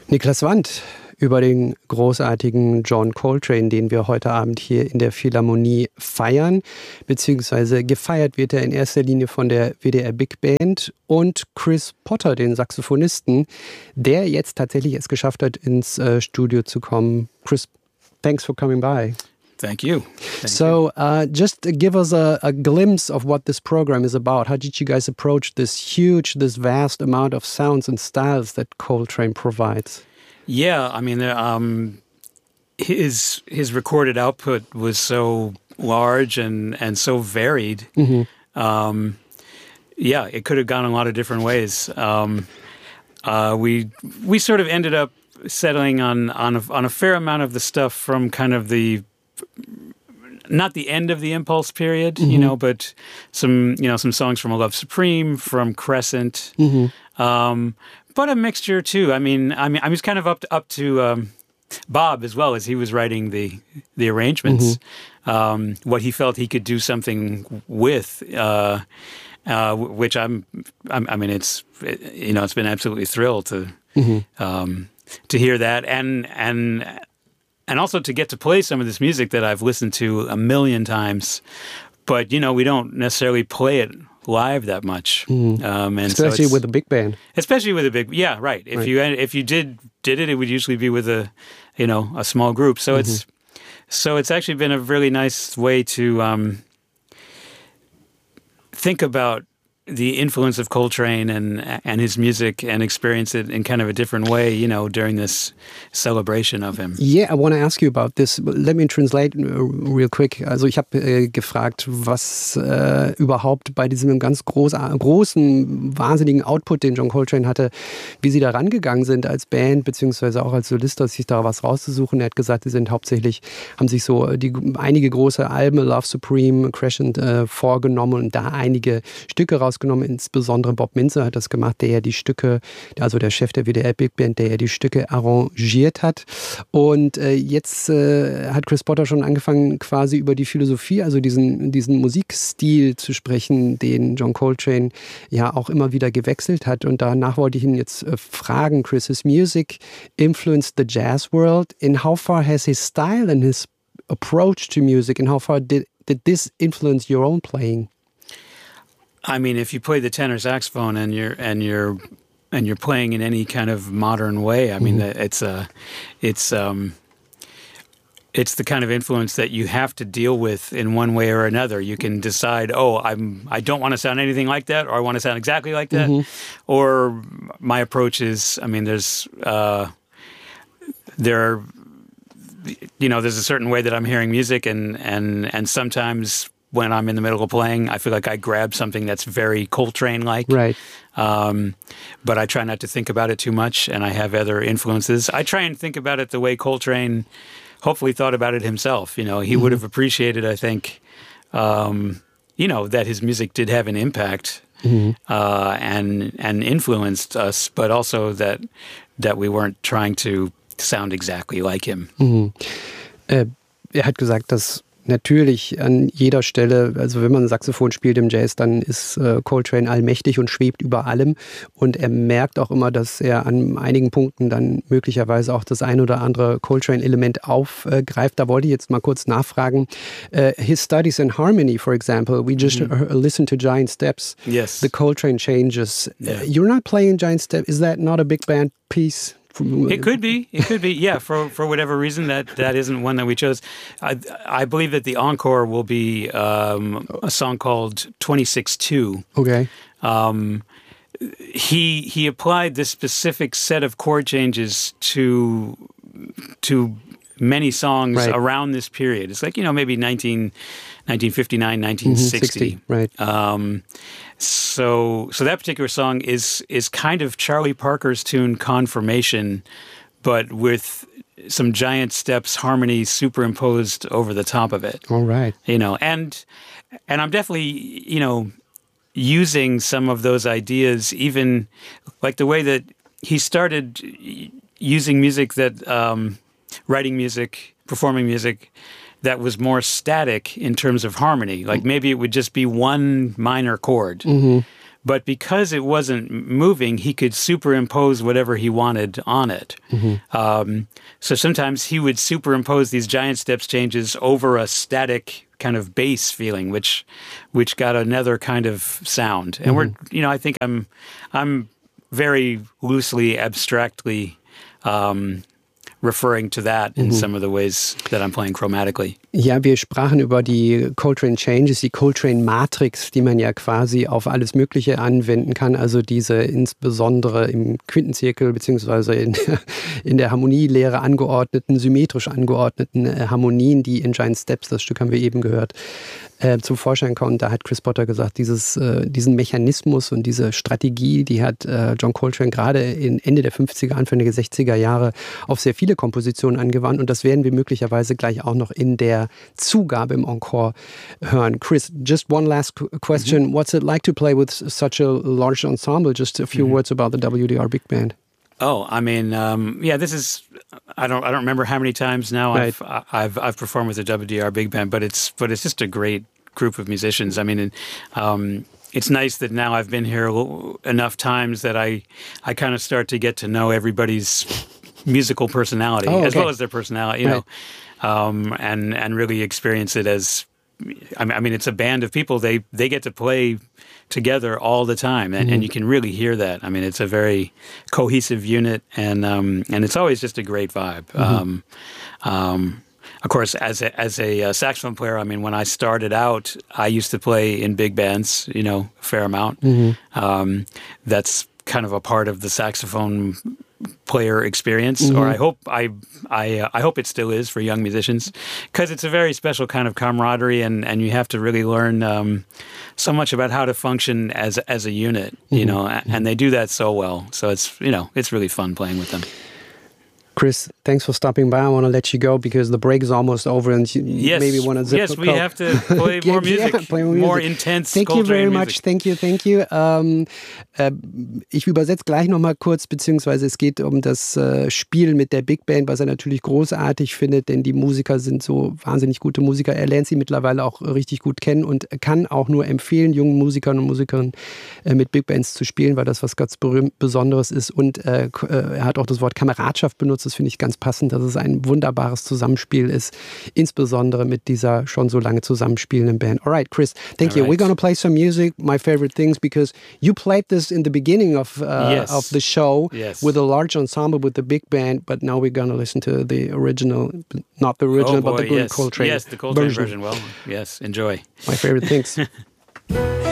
Niklas Wandt über den großartigen John Coltrane, den wir heute Abend hier in der Philharmonie feiern, beziehungsweise gefeiert wird er in erster Linie von der WDR Big Band und Chris Potter, den Saxophonisten, der jetzt tatsächlich es geschafft hat, ins Studio zu kommen. Chris, thanks for coming by. Thank you. Just give us a glimpse of what this program is about. How did you guys approach this vast amount of sounds and styles that Coltrane provides? Yeah, I mean, his recorded output was so large and so varied. Mm-hmm. Yeah, it could have gone a lot of different ways. We sort of ended up settling on a fair amount of the stuff from kind of not the end of the Impulse period, mm-hmm. But some songs from A Love Supreme, from Crescent, mm-hmm. But a mixture too. I mean, I was kind of up to Bob as well, as he was writing the arrangements, mm-hmm. What he felt he could do something with, which it's been absolutely thrilled to mm-hmm. To hear that and also to get to play some of this music that I've listened to a million times, but we don't necessarily play it live that much, and especially with a big band. Especially with a big, yeah, right. If you did it, it would usually be with a small group. So mm-hmm. it's actually been a really nice way to think about the influence of Coltrane and his music and experience it in kind of a different way, during this celebration of him. Yeah, I want to ask you about this. Let me translate real quick. Also ich habe gefragt, was überhaupt bei diesem ganz großen, wahnsinnigen Output, den John Coltrane hatte, wie sie da rangegangen sind als Band, beziehungsweise auch als Solist, sich da was rauszusuchen. Er hat gesagt, sie haben sich so einige große Alben, Love Supreme, Crescent, vorgenommen und da einige Stücke rausgenommen. Insbesondere Bob Mintzer hat das gemacht, der ja die Stücke, also der Chef der WDR Big Band, der ja die Stücke arrangiert hat. Und jetzt hat Chris Potter schon angefangen, quasi über die Philosophie, also diesen Musikstil zu sprechen, den John Coltrane ja auch immer wieder gewechselt hat. Und danach wollte ich ihn jetzt fragen, Chris, his music influenced the jazz world. In how far has his style and his approach to music, and how far did this influence your own playing? I mean, if you play the tenor saxophone and you're playing in any kind of modern way, I mean, mm-hmm. It's the kind of influence that you have to deal with in one way or another. You can decide, I don't want to sound anything like that, or I want to sound exactly like that, mm-hmm. or my approach is, I mean, there's a certain way that I'm hearing music, and sometimes when I'm in the middle of playing, I feel like I grab something that's very Coltrane-like. Right. But I try not to think about it too much, and I have other influences. I try and think about it the way Coltrane hopefully thought about it himself. He mm-hmm. would have appreciated, I think, that his music did have an impact mm-hmm. And influenced us, but also that we weren't trying to sound exactly like him. Mhm. Er hat gesagt, dass natürlich an jeder Stelle, also wenn man Saxophon spielt im Jazz, dann ist Coltrane allmächtig und schwebt über allem. Und er merkt auch immer, dass er an einigen Punkten dann möglicherweise auch das ein oder andere Coltrane-Element aufgreift. Da wollte ich jetzt mal kurz nachfragen. His studies in harmony, for example, we just listened to Giant Steps. Yes. The Coltrane changes. Yeah. You're not playing Giant Steps. Is that not a big band piece? It could be. Yeah, for whatever reason, that isn't one that we chose. I believe that the encore will be a song called 26-2. Okay. He applied this specific set of chord changes to many songs right. around this period. It's like, maybe 1959, 1960. Mm-hmm, 60, right. So that particular song is kind of Charlie Parker's tune Confirmation, but with some Giant Steps harmonies superimposed over the top of it. All right. And I'm definitely, using some of those ideas, even like the way that he started using music that, writing music, performing music that was more static in terms of harmony. Like maybe it would just be one minor chord, mm-hmm. but because it wasn't moving, he could superimpose whatever he wanted on it. So sometimes he would superimpose these giant steps changes over a static kind of bass feeling, which got another kind of sound. And I think I'm very loosely, abstractly referring to that in some of the ways that I'm playing chromatically. Ja, wir sprachen über die Coltrane Changes, die Coltrane Matrix, die man ja quasi auf alles Mögliche anwenden kann. Also diese insbesondere im Quintenzirkel beziehungsweise in der Harmonielehre angeordneten, symmetrisch angeordneten Harmonien, die in Giant Steps, das Stück haben wir eben gehört, zum Vorschein kommen. Da hat Chris Potter gesagt, diesen Mechanismus und diese Strategie, die hat John Coltrane gerade in Ende der 50er, Anfang der 60er Jahre auf sehr viele Kompositionen angewandt. Und das werden wir möglicherweise gleich auch noch in der Zugabe im Encore hören. Chris, just one last question. What's it like to play with such a large ensemble? Just a few words about the WDR Big Band. Oh, I mean, this is. I don't remember how many times now I've performed with the WDR Big Band, but it's just a great group of musicians. I mean, it's nice that now I've been here enough times that I kind of start to get to know everybody's musical personality as well as their personality, you know, and really experience it as. I mean, it's a band of people. They get to play together all the time, and you can really hear that. I mean, it's a very cohesive unit, and it's always just a great vibe. Of course, as a saxophone player, I mean, when I started out, I used to play in big bands, you know, a fair amount. That's kind of a part of the saxophone player experience, or I hope it still is for young musicians, because it's a very special kind of camaraderie, and you have to really learn so much about how to function as a unit, you know, and they do that so well. So it's really fun playing with them. Chris, thanks for stopping by. I want to let you go because the break is almost over, and you maybe want to zip. Yes, we have to play more music, play more intense. Thank you very much. Thank you. Ich übersetze gleich noch mal kurz, beziehungsweise es geht um das Spiel mit der Big Band, was er natürlich großartig findet, denn die Musiker sind so wahnsinnig gute Musiker. Er lernt sie mittlerweile auch richtig gut kennen und kann auch nur empfehlen, jungen Musikern und Musikerinnen mit Big Bands zu spielen, weil das was ganz Besonderes ist. Und er hat auch das Wort Kameradschaft benutzt. Das finde ich ganz passend, dass es ein wunderbares Zusammenspiel ist, insbesondere mit dieser schon so lange zusammenspielenden Band. All right, Chris, thank you. We're going to play some music, my favorite things, because you played this in the beginning of the show with a large ensemble with the big band, but now we're going to listen to the original, not the original, but the Coltrane Coltrane version. Well, yes, enjoy. My favorite things.